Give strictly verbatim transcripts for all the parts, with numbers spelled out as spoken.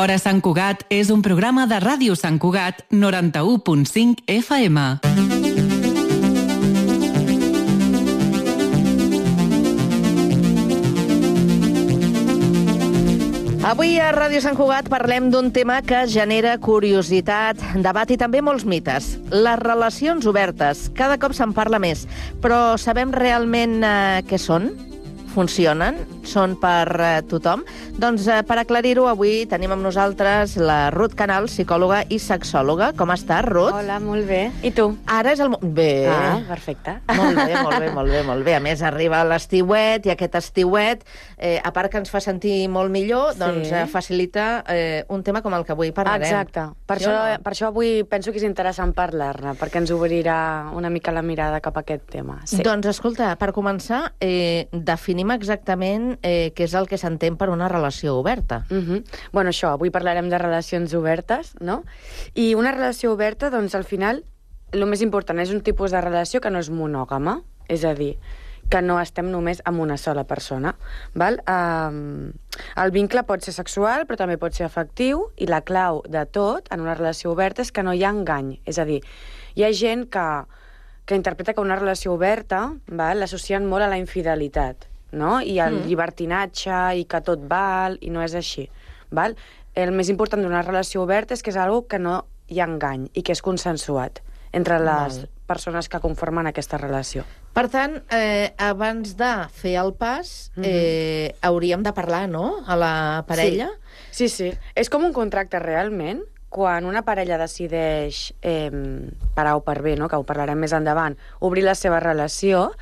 Hora Sant Cugat és un programa de Ràdio Sant Cugat noranta-u punt cinc F M. Avui a Ràdio Sant Cugat parlem d'un tema que genera curiositat, debat i també molts mites. Les relacions obertes. Cada cop se'n parla més. Però sabem realment eh, què són? Funcionen? Són per eh, tothom? Doncs eh, per aclarir-ho, avui tenim amb nosaltres la Ruth Canal, psicòloga i sexòloga. Com estàs, Ruth? Hola, molt bé. I tu? Ara és el... Mo- Bé. Ah, perfecte. Molt bé, molt bé, molt bé, molt bé. A més, arriba l'estiuet i aquest estiuet, eh, a part que ens fa sentir molt millor, Sí. doncs eh, facilita eh, un tema com el que avui parlarem. Exacte. Per, Sí o això, no? per això avui penso que és interessant parlar-ne, perquè ens obrirà una mica la mirada cap a aquest tema. Sí. Doncs, escolta, per començar, eh, definim exactament eh, què és el que s'entén per una relació oberta. Uh -huh. Bueno, això, avui parlarem de relacions obertes, no? I una relació oberta, doncs, al final, el més important és un tipus de relació que no és monògama, és a dir, que no estem només amb una sola persona. Val? Um, el vincle pot ser sexual, però també pot ser afectiu, i la clau de tot en una relació oberta és que no hi ha engany. És a dir, hi ha gent que, que interpreta que una relació oberta val, l'associen molt a la infidelitat, no? I al mm. llibertinatge, i que tot val, i no és així. Val? El més important d'una relació oberta és que és algo que no hi ha engany i que és consensuat entre les Val. persones persones que conformen aquesta relació. Per tant, eh, abans de fer el pas, eh, hauríem de parlar, no?, a la parella. Sí, sí. sí. És com un contracte realment, quan una parella decideix, eh, per A o per B, no?, que ho parlarem més endavant, obrir la seva relació,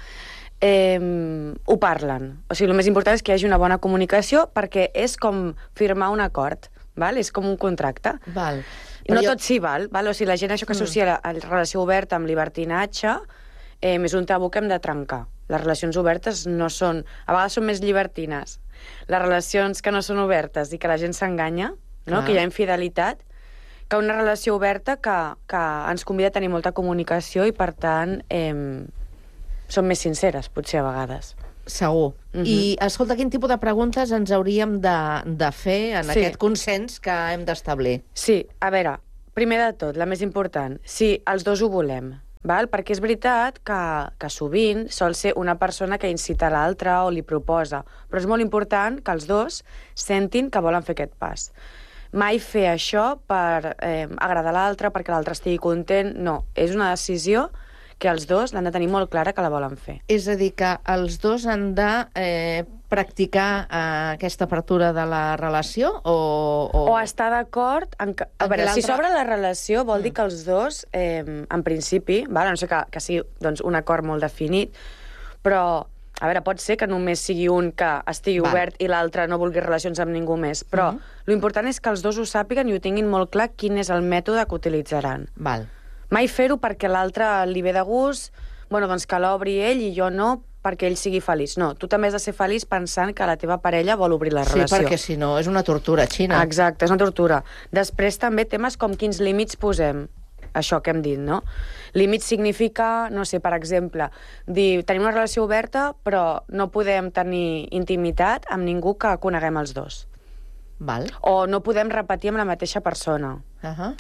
eh, ho parlen. O sigui, el més important és que hi hagi una bona comunicació, perquè és com firmar un acord, val? És com un contracte. Val. I no jo- tot sí val, val? O sigui, la gent això que associa la, la relació oberta amb llibertinatge eh, és un tabú que hem de trencar. Les relacions obertes no són... A vegades són més llibertines. Les relacions que no són obertes i que la gent s'enganya, no? Clar. Que hi ha infidelitat, que una relació oberta que, que ens convida a tenir molta comunicació i, per tant, eh, són més sinceres, potser, a vegades. Segur. Mhm. I, escolta, quin tipus de preguntes ens hauríem de, de fer en Sí. aquest consens que hem d'establir? Sí, a veure, primer de tot, la més important, si els dos ho volem, val? Perquè és veritat que, que sovint sol ser una persona que incita l'altra o li proposa, però és molt important que els dos sentin que volen fer aquest pas. Mai fer això per eh, agradar l'altre, perquè l'altre estigui content, no. És una decisió que els dos l'han de tenir molt clara que la volen fer. És a dir, que els dos han de eh, practicar eh, aquesta apertura de la relació o... O estar d'acord en que... A En veure, que si l'altre- s'obre la relació vol dir que els dos, eh, en principi, val? A no sé que, que sigui doncs, un acord molt definit, però, a veure, pot ser que només sigui un que estigui Val. obert i l'altre no vulgui relacions amb ningú més, però Mhm. l'important és que els dos ho sàpiguen i ho tinguin molt clar quin és el mètode que utilitzaran. Val. Mai fer-ho perquè l'altre li ve de gust, bueno, doncs que l'obri ell i jo no, perquè ell sigui feliç. No, tu també has de ser feliç pensant que la teva parella vol obrir la Sí, relació. perquè si no és una tortura, Xina. Exacte, és una tortura. Després també temes com quins límits posem. Això que hem dit, no? Límits significa, no sé, per exemple, dir, tenim una relació oberta, però no podem tenir intimitat amb ningú que coneguem els dos. Val. O no podem repetir amb la mateixa persona. Uh -huh.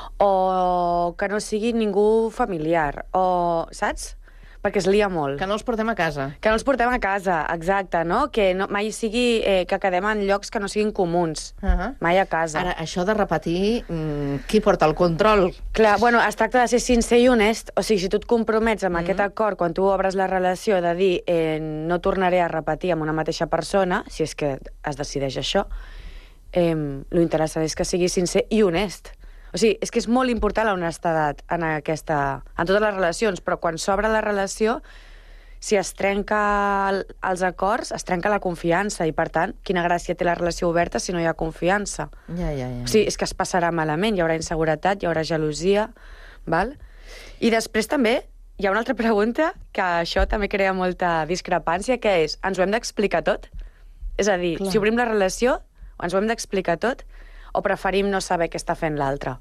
O que no sigui ningú familiar. O, saps? Perquè es lia molt. Que no els portem a casa. Que no els portem a casa, exacte, no? Que no, mai sigui eh, que quedem en llocs que no siguin comuns. Uh -huh. Mai a casa. Ara, això de repetir, mm, qui porta el control? Clar, bueno, es tracta de ser sincer i honest. O sigui, si tu et compromets amb mm. aquest acord, quan tu obres la relació, de dir eh, no tornaré a repetir amb una mateixa persona, si és que es decideix això, eh, lo interessant és que sigui sincer i honest. O sigui, és que és molt important l'honestedat en, aquesta, en totes les relacions, però quan s'obre la relació, si es trenca el, els acords, es trenca la confiança, i per tant, quina gràcia té la relació oberta si no hi ha confiança? Ja, ja, ja. O sigui, és que es passarà malament, hi haurà inseguretat, hi haurà gelosia, val? I després també hi ha una altra pregunta, que això també crea molta discrepància, que és, ens ho hem d'explicar tot? És a dir, Clar. si obrim la relació, ens ho hem d'explicar tot, o preferim no saber què està fent l'altre?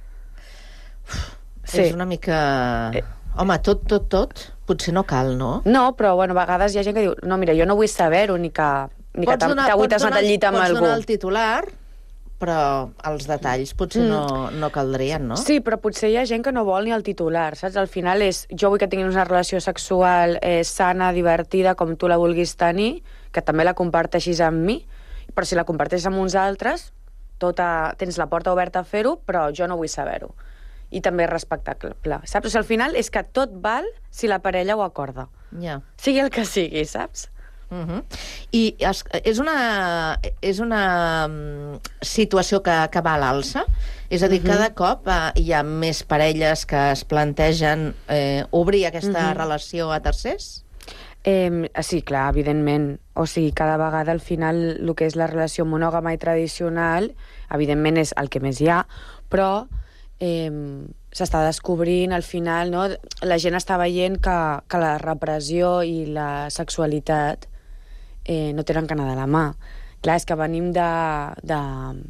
Sí. És una mica... Eh. Home, tot, tot, tot, potser no cal, no? No, però bueno, a vegades hi ha gent que diu no, mira, jo no vull saber-ho, ni que, ni que Pots donar- t'avui pots t'has anat donar- al llit amb pots algú. donar el titular, però els detalls potser mm. no, no caldrien, no? Sí, però potser hi ha gent que no vol ni el titular, saps? Al final és, jo vull que tinguin una relació sexual eh, sana, divertida, com tu la vulguis tenir, que també la comparteixis amb mi, però si la comparteixes amb uns altres, tota, tens la porta oberta a fer-ho, però jo no vull saber-ho. I també és respectable, saps? O sigui, al final és que tot val si la parella ho acorda. Ja. Sigui el que sigui, saps? Uh-huh. I es, és una, és una um, situació que, que va a l'alça? És a dir, uh-huh. cada cop uh, hi ha més parelles que es plantegen eh, obrir aquesta uh-huh. relació a tercers? Eh, sí, clar, evidentment. O sigui, cada vegada al final el que és la relació monògama i tradicional, evidentment és el que més hi ha, però eh, s'està descobrint al final, no? La gent està veient que, que la repressió i la sexualitat eh, no tenen que anar de la mà. Clar, és que venim de... de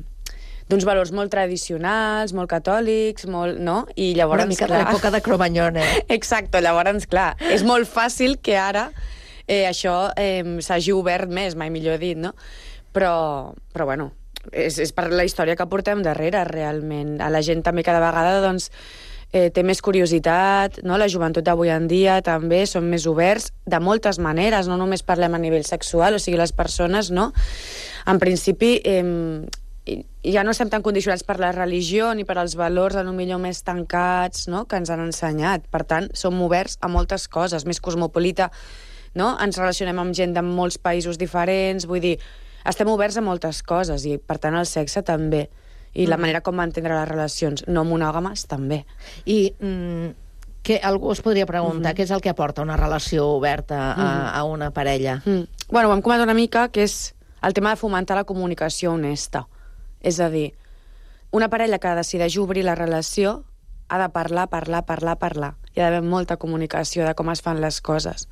d'uns valors molt tradicionals, molt catòlics, molt, no? I llavors, una mica clar, de l'època de Cromagnon, eh? Exacte, llavors, clar, és molt fàcil que ara eh, això eh, s'hagi obert més, mai millor dit, no? Però, però bueno, és, és per la història que portem darrere, realment. A la gent també cada vegada, doncs, eh, té més curiositat, no? La joventut d'avui en dia també són més oberts de moltes maneres, no només parlem a nivell sexual, o sigui, les persones, no? En principi, eh, ja no estem tan condicionats per la religió ni per als valors, a lo millor més tancats, no?, que ens han ensenyat. Per tant, som oberts a moltes coses, més cosmopolita, no? Ens relacionem amb gent de molts països diferents, vull dir, estem oberts a moltes coses i, per tant, el sexe també. I mm. la manera com entendre les relacions no monògames també. I mm, que algú es podria preguntar, mm-hmm. què és el que aporta una relació oberta a, mm-hmm. a una parella? Mm. Bueno, ho hem comentat una mica, que és el tema de fomentar la comunicació honesta. És a dir, una parella que decideix obrir la relació ha de parlar, parlar, parlar, parlar. Hi ha d'haver molta comunicació de com es fan les coses.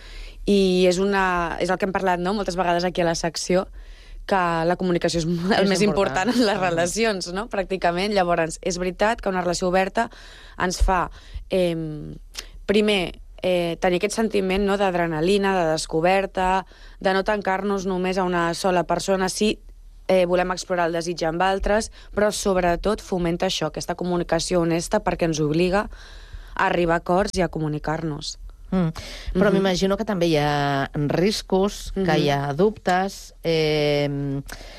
I és, una, és el que hem parlat, no?, moltes vegades aquí a la secció, que la comunicació és el és més important, important en les relacions, no?, pràcticament. Llavors, és veritat que una relació oberta ens fa, eh, primer, eh, tenir aquest sentiment, no?, d'adrenalina, de descoberta, de no tancar-nos només a una sola persona, sí, Eh, volem explorar el desig amb altres, però sobretot fomenta això, aquesta comunicació honesta, perquè ens obliga a arribar a acords i a comunicar-nos. Mm. Però mm-hmm. m'imagino que també hi ha riscos, que mm-hmm. hi ha dubtes. Eh,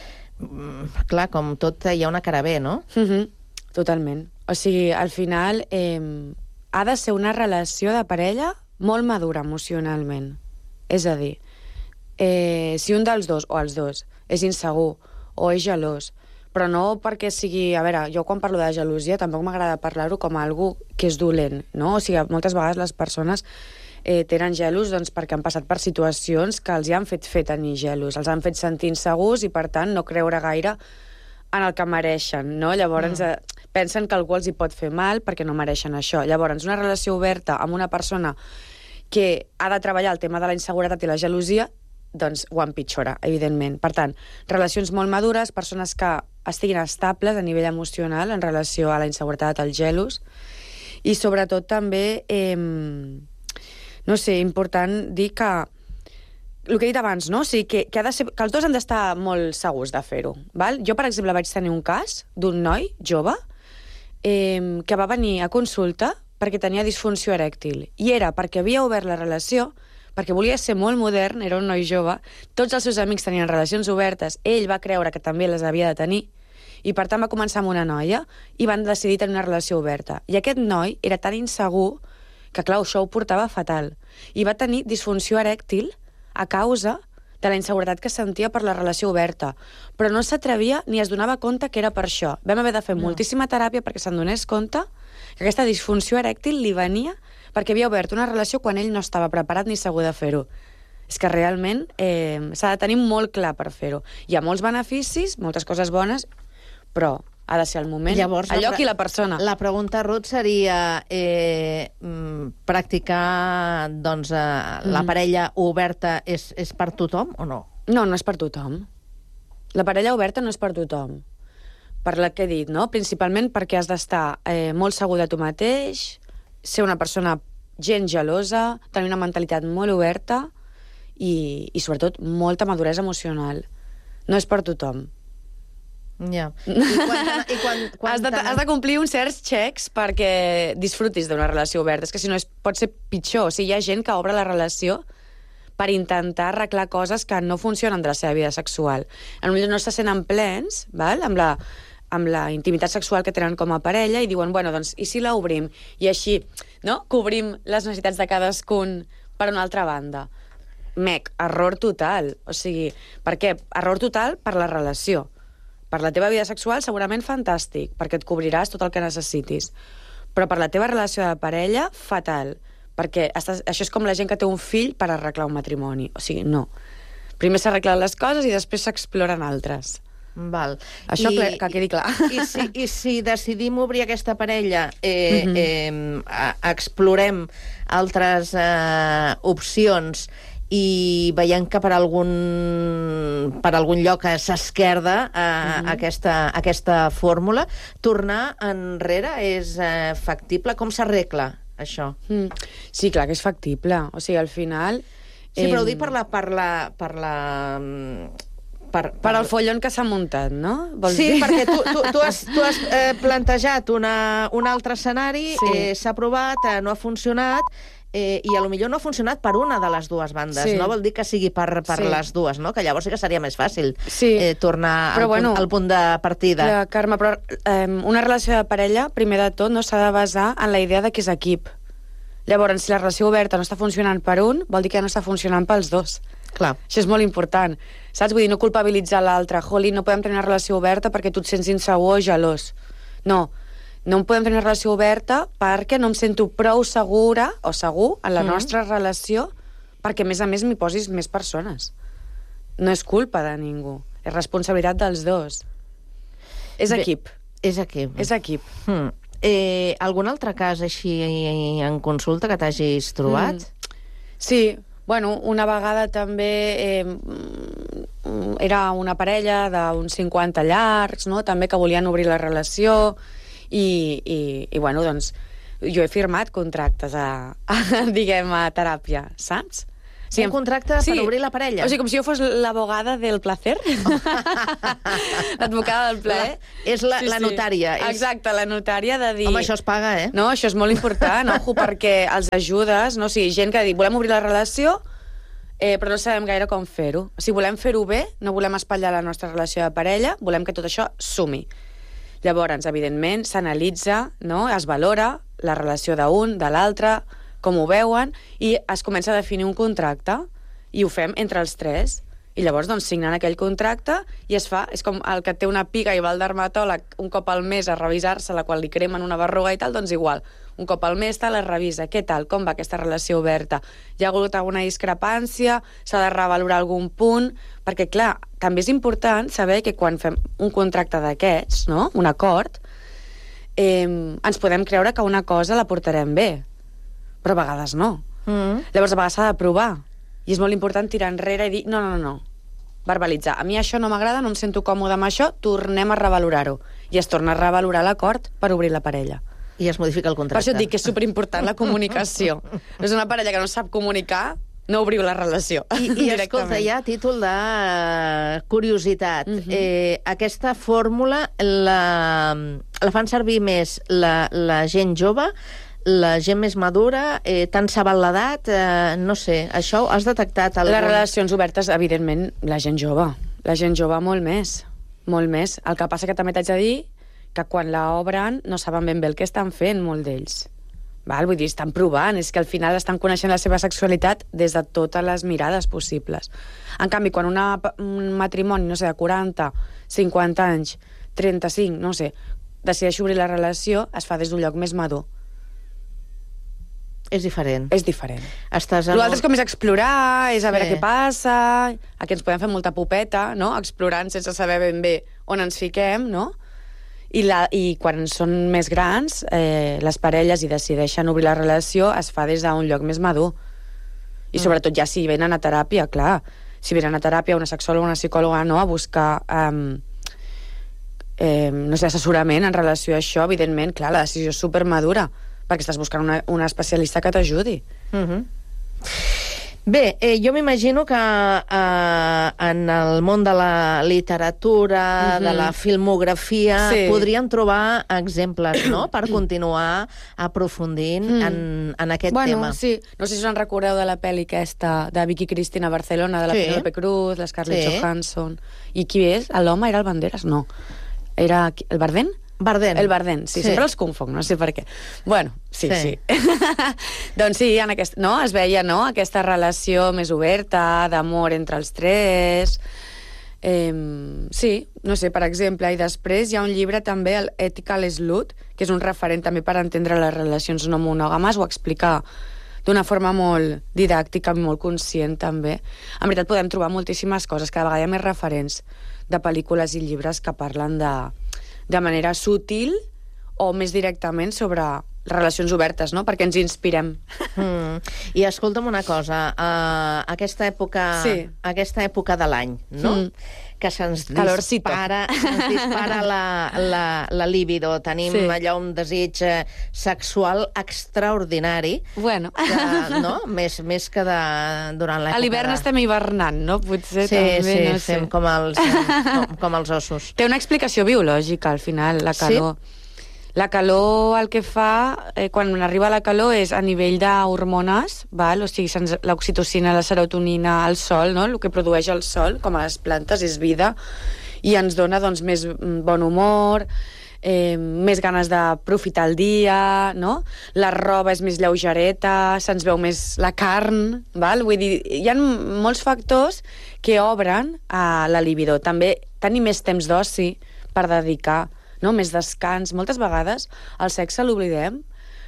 clar, com tot hi ha una cara B, no? Mm-hmm. Totalment. O sigui, al final eh, ha de ser una relació de parella molt madura emocionalment. És a dir, eh, si un dels dos, o els dos, és insegur, o és gelós, però no perquè sigui... A veure, jo quan parlo de gelosia tampoc m'agrada parlar-ho com a algú que és dolent, no? O sigui, moltes vegades les persones eh, tenen gelos doncs, perquè han passat per situacions que els hi han fet fer tenir gelos, els han fet sentir insegurs i, per tant, no creure gaire en el que mereixen, no? Llavors, mm. eh, pensen que algú els hi pot fer mal perquè no mereixen això. Llavors, una relació oberta amb una persona que ha de treballar el tema de la inseguretat i la gelosia, doncs ho empitjora, evidentment. Per tant, relacions molt madures, persones que estiguin estables a nivell emocional en relació a la inseguretat, als gelos, i sobretot també, eh, no sé, important dir que el que he dit abans, no? O sigui, que, que, ha de ser, que els dos han d'estar molt segurs de fer-ho. Val? Jo, per exemple, vaig tenir un cas d'un noi jove eh, que va venir a consulta perquè tenia disfunció erèctil. I era perquè havia obert la relació, perquè volia ser molt modern, era un noi jove, tots els seus amics tenien relacions obertes, ell va creure que també les havia de tenir, i per tant va començar amb una noia, i van decidir tenir una relació oberta. I aquest noi era tan insegur que, clar, això ho portava fatal. I va tenir disfunció erèctil a causa de la inseguretat que sentia per la relació oberta. Però no s'atrevia ni es donava compte que era per això. Vam haver de fer no. moltíssima teràpia perquè se'n donés compte que aquesta disfunció erèctil li venia perquè havia obert una relació quan ell no estava preparat ni segur de fer-ho. És que realment eh, s'ha de tenir molt clar per fer-ho. Hi ha molts beneficis, moltes coses bones, però ha de ser el moment, llavors, el lloc i la persona. La pregunta, Ruth, seria eh, practicar doncs, eh, mm. la parella oberta és, és per tothom o no? No, no és per tothom. La parella oberta no és per tothom. Per la que he dit, no? Principalment perquè has d'estar eh, molt segur de tu mateix, ser una persona gens gelosa, tenir una mentalitat molt oberta i, i sobretot, molta maduresa emocional. No és per tothom. Ja. I quan, i quan, quan has, de, has de complir uns certs xecs perquè disfrutis d'una relació oberta. És que si no és, pot ser pitjor. O sigui, hi ha gent que obre la relació per intentar arreglar coses que no funcionen de la seva vida sexual. Potser no se senten plens, val? Amb la, amb la intimitat sexual que tenen com a parella i diuen, bueno, doncs, i si la obrim? I així, no?, cobrim les necessitats de cadascun per una altra banda. Mec, error total. O sigui, per què? Error total per la relació. Per la teva vida sexual, segurament fantàstic, perquè et cobriràs tot el que necessitis. Però per la teva relació de parella, fatal. Perquè estàs, això és com la gent que té un fill per arreglar un matrimoni. O sigui, no. Primer s'arreglen les coses i després s'exploren altres. Val. Això I, que, que quedi clar. I si, i si decidim obrir aquesta parella, eh, mm-hmm. eh, explorem altres eh, opcions i veiem que per algun, per algun lloc s'esquerda eh, mm-hmm. aquesta, aquesta fórmula, tornar enrere és eh, factible? Com s'arregla això? Mm. Sí, clar que és factible. O sigui, al final... Sí, però ho dic per la... Per la, per la Per, per... per el follon que s'ha muntat, no? Vols sí, dir? perquè tu, tu, tu has, tu has eh, plantejat una, un altre escenari, sí. eh, s'ha provat, eh, no ha funcionat, eh, i a lo millor no ha funcionat per una de les dues bandes. Sí. No vol dir que sigui per, per sí. les dues, no? Que llavors sí que seria més fàcil sí. eh, tornar al, bueno, punt, al punt de partida. Clar, Carme, però eh, una relació de parella, primer de tot, no s'ha de basar en la idea de que és equip. Llavors, si la relació oberta no està funcionant per un, vol dir que no està funcionant pels dos. Clar. Això és molt important. Saps? Vull dir, no culpabilitzar l'altre. Joli, no podem tenir una relació oberta perquè tu et sents insegur o gelós. No. No podem tenir una relació oberta perquè no em sento prou segura o segur en la mm. nostra relació perquè, a més a més, m'hi posis més persones. No és culpa de ningú. És responsabilitat dels dos. És Bé, equip. És equip. És equip. Mm. Eh, algun altre cas així en consulta que t'hagis trobat? Mm. Sí. Bueno, una vegada també eh, era una parella d'uns cinquanta llargs, no?, també que volien obrir la relació i, i, i bueno, doncs, jo he firmat contractes a, a diguem, a teràpia, saps? Sí, un contracte sí. per obrir la parella? O sigui, com si jo fos l'abogada del placer. L'advocada del plaer. La, és la, sí, la notària. Sí. És... Exacte, la notària de dir... Home, això es paga, eh? No, això és molt important, ojo, perquè els ajudes, no? O sigui, gent que diu, volem obrir la relació, eh, però no sabem gaire com fer-ho. O sigui, volem fer-ho bé, no volem espatllar la nostra relació de parella, volem que tot això sumi. Llavors, evidentment, s'analitza, no?, es valora la relació d'un, de l'altre, com ho veuen, i es comença a definir un contracte, i ho fem entre els tres. I llavors, doncs, signen aquell contracte i es fa, és com el que té una piga i va al dermatòleg un cop al mes a revisar-se, la qual li cremen una berruga i tal, doncs igual. Un cop al mes tal, es revisa. Què tal? Com va aquesta relació oberta? Hi ha hagut alguna discrepància? S'ha de revalorar algun punt? Perquè, clar, també és important saber que quan fem un contracte d'aquests, no?, un acord, eh, ens podem creure que una cosa la portarem bé, però a vegades no. Mm. Llavors, a vegades s'ha de provar. I és molt important tirar enrere i dir, no, no, no, no. Verbalitzar. A mi això no m'agrada, no em sento còmode amb això, tornem a revalorar-ho. I es torna a revalorar l'acord per obrir la parella. I es modifica el contracte. Per això et dic que és superimportant la comunicació. No és una parella que no sap comunicar, no obriu la relació. I, i escolta, ja a títol de curiositat, uh-huh. eh, aquesta fórmula la, la fan servir més la, la gent jove, la gent més madura, eh, tant s'ha val l'edat, eh, no sé, això has detectat algun... Les relacions obertes, evidentment, la gent jove. La gent jove molt més, molt més. El que passa que també t'haig de dir que quan la obren no saben ben bé el que estan fent, molt d'ells. Val? Vull dir, estan provant, és que al final estan coneixent la seva sexualitat des de totes les mirades possibles. En canvi, quan una, un matrimoni, no sé, de quaranta, cinquanta anys, trenta-cinc, no sé, decideix obrir la relació, es fa des d'un lloc més madur. És diferent. És diferent. Estàs en... L'altre és com és explorar, és a veure sí. què passa, aquí ens podem fer molta pupeta, no?, explorant sense saber ben bé on ens fiquem, no? I, la, i quan són més grans, eh, les parelles i decideixen obrir la relació, es fa des d'un lloc més madur. I sobretot ja si venen a teràpia, clar. Si venen a teràpia una sexòloga o una psicòloga, no?, a buscar... Eh, eh, no sé, assessorament en relació a això, evidentment, clar, la decisió és supermadura, perquè estàs buscant una, una especialista que t'ajudi. Uh-huh. Bé, eh, jo m'imagino que eh, en el món de la literatura, mm-hmm. de la filmografia, sí. podríem trobar exemples, no?, per continuar aprofundint mm. en, en aquest bueno, tema. Sí. No sé si us en recordeu de la pel·li aquesta de Vicky Cristina Barcelona, de la sí. Penélope Cruz, l'Scarlett sí. Johansson. I qui és? L'home era el Banderas? No. Era el Bardem? Bardem. El Bardem, sí, sí, sempre els confonc, no sé per què. Bueno, sí, sí. sí. Doncs sí, en aquest, no, es veia no, aquesta relació més oberta, d'amor entre els tres. Eh, sí, no sé, per exemple, i després hi ha un llibre també, el Ethical Slut, que és un referent també per entendre les relacions no monògames, ho explica d'una forma molt didàctica i molt conscient, també. En veritat, podem trobar moltíssimes coses, cada vegada hi ha més referents de pel·lícules i llibres que parlen de... de manera sutil o més directament sobre relacions obertes, no?, perquè ens inspirem. Mm. I escolta'm una cosa, uh, aquesta època sí. aquesta època de l'any, no?, mm. que se'ns dispara, se'ns dispara la, la, la libido, tenim sí. allò un desig sexual extraordinari, bueno. que, no?, més, més que de, durant l'època... A l'hivern de... estem hivernant, no?, potser sí, també, sí, no sé. fem com els, com, com els ossos. Té una explicació biològica, al final, la calor. Sí? La calor el que fa, eh, quan arriba la calor, és a nivell d'hormones, val? O sigui, l'oxitocina, la serotonina, el sol, no? El que produeix el sol, com a les plantes, és vida, i ens dona doncs, més bon humor, eh, més ganes d'aprofitar el dia, no? La roba és més lleugereta, se'ns veu més la carn, val? Vull dir, hi ha molts factors que obren a la libido. També tenir més temps d'oci per dedicar, no? Més descans. Moltes vegades el sexe l'oblidem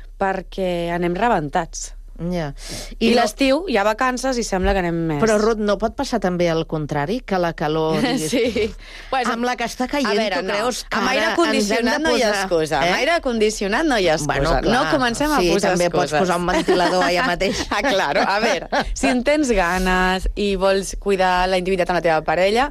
perquè anem rebentats. Yeah. I, I no... l'estiu hi ha vacances i sembla que anem més. Però, Ruth, no pot passar també al contrari? Que la calor... Diguis, sí. Pues, amb la que està caient, veure, tu creus no. que amb aire condicionat no hi ha excusa. Eh? Amb aire condicionat no hi ha excusa. Bueno, clar, no comencem a sí, posar també excuses. pots posar un ventilador allà mateix. Ah, claro. A veure, si en tens ganes i vols cuidar la intimitat amb la teva parella,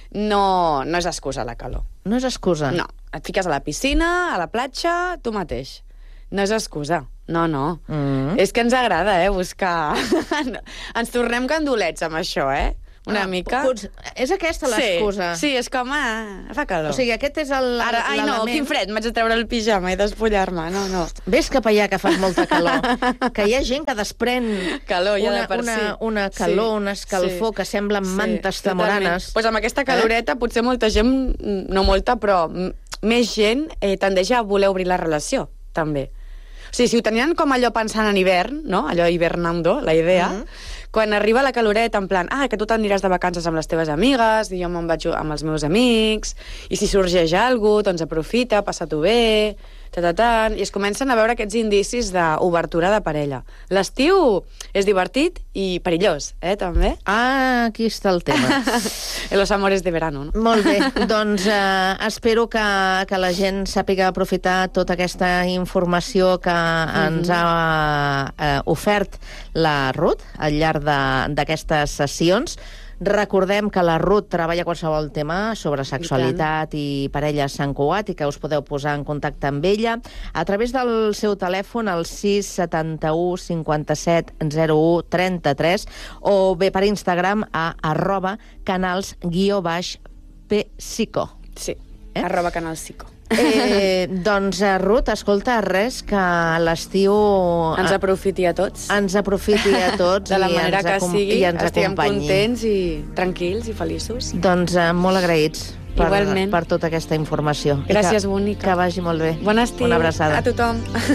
no, no és excusa la calor. No és excusa? No. Et fiques a la piscina, a la platja, tu mateix. No és excusa. No, no. Mm. És que ens agrada, eh, buscar... ens tornem candolets amb això, eh? Una ah, mica. Pots... És aquesta l'excusa? Sí, sí, és com, ah, fa calor. O sigui, aquest és l'element... Ara, ai, no, quin fred, m'haig de treure el pijama i despullar-me, no, no. Ves cap allà que fas molta calor. Que hi ha gent que desprèn calor, ja una, de per una, si. una calor, sí, una escalfor sí, que semblen sí, mantes tamoranes. Doncs pues amb aquesta caloreta, eh? Potser molta gent, no molta, però més gent eh, tendeix a voler obrir la relació, també. O sigui, si ho tenien com allò pensant en hivern, no? Allò hibernando, la idea, mm-hmm. quan arriba la caloreta, en plan, ah, que tu t'aniràs de vacances amb les teves amigues, i jo me'n vaig amb els meus amics, i si sorgeix alguna cosa, doncs aprofita, passa-t'ho bé, ta-ta-tan, i es comencen a veure aquests indicis d'obertura de parella. L'estiu és divertit i perillós, eh, també. Ah, aquí està el tema. Los amores de verano, no? Molt bé, doncs eh, espero que, que la gent sàpiga aprofitar tota aquesta informació que mm-hmm. ens ha eh, ofert la Ruth al llarg d'aquestes sessions. Recordem que la Ruth treballa qualsevol tema sobre sexualitat i, i parelles Sant Cugat i que us podeu posar en contacte amb ella a través del seu telèfon al sis setanta-u cinquanta-set zero u trenta-tres o bé per Instagram a arroba canals guió baix psico. Sí, eh? arroba canals psico. Eh, doncs, Ruth, escolta, res, que l'estiu... Ens aprofiti a tots. Ens aprofiti a tots. De la i manera que sigui, i ens estiguem acompanyi. contents i tranquils i feliços. Doncs eh, molt agraïts per, Igualment. per tota aquesta informació. Gràcies, que, bonica. Que vagi molt bé. Bon estiu. Una abraçada. A tothom.